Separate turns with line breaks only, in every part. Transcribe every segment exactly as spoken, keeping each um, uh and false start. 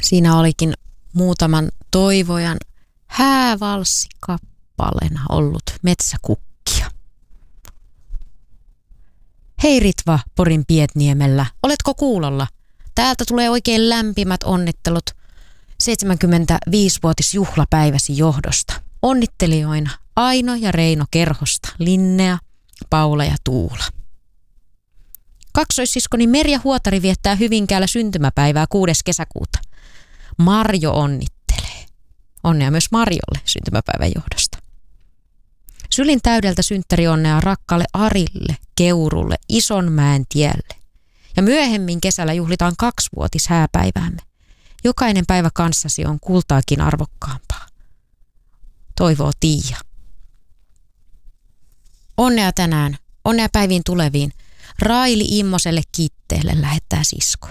Siinä olikin muutaman toivojan häävalssikappaleena ollut metsäkukkia. Hei Ritva Porin Pietniemellä, oletko kuulolla? Täältä tulee oikein lämpimät onnittelut seitsemänkymmentäviisivuotisjuhlapäiväsi johdosta. Onnittelijoina Aino ja Reino Kerhosta, Linnea, Paula ja Tuula. Kaksoissiskoni Merja Huotari viettää Hyvinkäällä syntymäpäivää kuudes kesäkuuta. Marjo onnittelee. Onnea myös Marjolle syntymäpäivän johdosta. Sylin täydeltä synttärionnea rakkaalle Arille, Keurulle, Isonmäen tielle. Ja myöhemmin kesällä juhlitaan kaksivuotis hääpäiväämme. Jokainen päivä kanssasi on kultaakin arvokkaampaa. Toivoo Tiia. Onnea tänään, onnea päiviin tuleviin. Raili Immoselle Kitteelle lähettää sisko.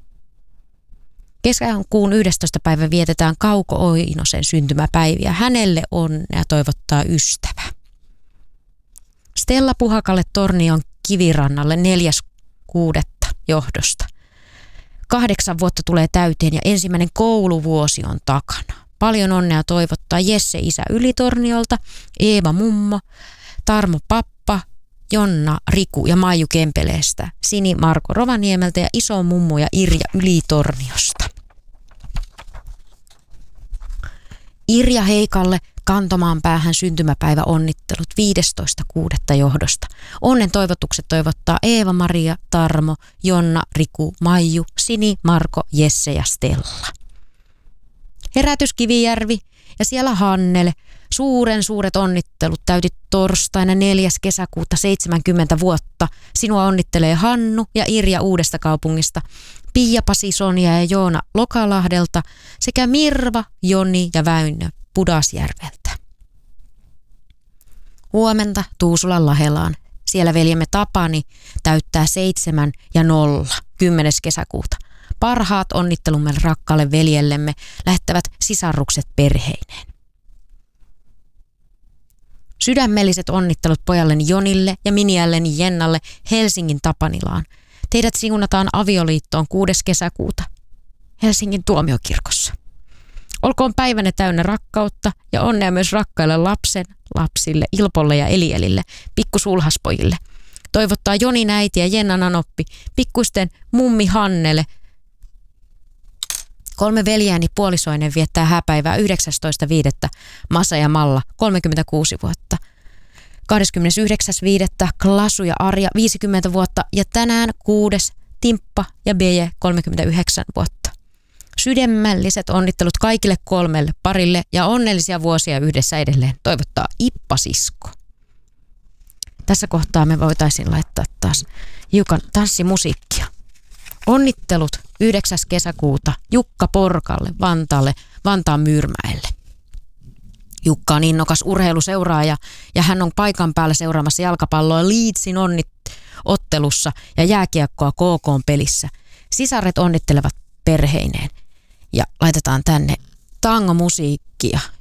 Kesäkuun yhdestoista päivä vietetään Kauko Oinosen syntymäpäiviä. Hänelle onnea toivottaa ystävä. Stella Puhakalle Tornion Kivirannalle neljäs kuudetta johdosta. Kahdeksan vuotta tulee täyteen ja ensimmäinen kouluvuosi on takana. Paljon onnea toivottaa Jesse isä Ylitorniolta, Eeva mummo, Tarmo pappa, Jonna Riku ja Maiju Kempeleestä, Sini Marko Rovaniemeltä ja iso mummo ja Irja Ylitorniosta. Irja Heikalle Kantomaan päähän syntymäpäivä onnittelut viidestoista kuudetta johdosta. Onnen toivotukset toivottaa Eeva-Maria, Tarmo, Jonna, Riku, Maiju, Sini, Marko, Jesse ja Stella. Herätys Kivijärvi ja siellä Hannele. Suuren suuret onnittelut täytit torstaina neljäs kesäkuuta seitsemänkymmentä vuotta. Sinua onnittelee Hannu ja Irja Uudesta kaupungista, Pia, Pasi, Sonja ja Joona Lokalahdelta sekä Mirva, Joni ja Väinö Pudasjärveltä. Huomenta Tuusulan Lahelaan. Siellä veljemme Tapani täyttää seitsemän ja nolla kymmenes kesäkuuta. Parhaat onnittelumme rakkaalle veljellemme lähettävät sisarukset perheineen. Sydämelliset onnittelut pojalleni Jonille ja miniälleni Jennalle Helsingin Tapanilaan. Teidät siunataan avioliittoon kuudes kesäkuuta Helsingin tuomiokirkossa. Olkoon päivänne täynnä rakkautta ja onnea myös rakkaille lapsen, lapsille, Ilpolle ja Elielille, pikkusulhaspojille. Toivottaa Jonin äiti ja Jennan anoppi, pikkuisten mummi Hannele. Kolme veljääni puolisoinen viettää hääpäivää yhdeksästoista viidettä Masa ja Malla, kolmekymmentäkuusi vuotta. kahdeskymmenesyhdeksäs viidettä Klasu ja Arja, viisikymmentä vuotta. Ja tänään kuudes Timppa ja Beje, kolmekymmentäyhdeksän vuotta. Sydämelliset onnittelut kaikille kolmelle parille ja onnellisia vuosia yhdessä edelleen toivottaa Ippa-sisko. Tässä kohtaa me voitaisiin laittaa taas hiukan tanssimusiikkia. Onnittelut yhdeksäs kesäkuuta Jukka Porkalle Vantaalle, Vantaan Myyrmäelle. Jukka on innokas urheiluseuraaja ja hän on paikan päällä seuraamassa jalkapalloa Leedsin onnit ottelussa ja jääkiekkoa K K:n pelissä. Sisaret onnittelevat perheineen ja laitetaan tänne tangomusiikkia